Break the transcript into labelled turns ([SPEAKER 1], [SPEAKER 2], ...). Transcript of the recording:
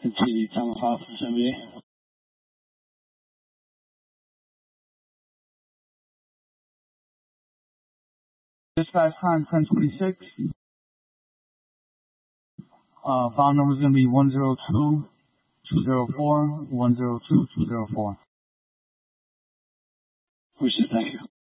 [SPEAKER 1] TD Tomahawk for somebody.
[SPEAKER 2] Dispatch time 10:26. File number is going to be 102-204-102-204.
[SPEAKER 1] Appreciate it. Thank you.